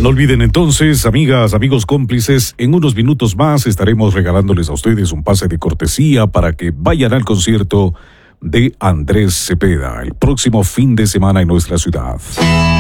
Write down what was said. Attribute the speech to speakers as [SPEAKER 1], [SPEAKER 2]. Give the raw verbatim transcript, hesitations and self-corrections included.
[SPEAKER 1] No olviden entonces, amigas, amigos cómplices, en unos minutos más estaremos regalándoles a ustedes un pase de cortesía para que vayan al concierto de Andrés Cepeda el próximo fin de semana en nuestra ciudad.